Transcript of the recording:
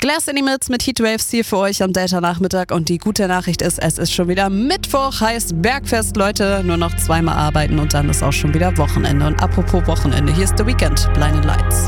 Claire's Animals mit Heatwaves hier für euch am Delta-Nachmittag. Und die gute Nachricht ist, es ist schon wieder Mittwoch, heißt Bergfest, Leute. Nur noch 2-mal arbeiten und dann ist auch schon wieder Wochenende. Und apropos Wochenende, hier ist The Weeknd, Blinding Lights.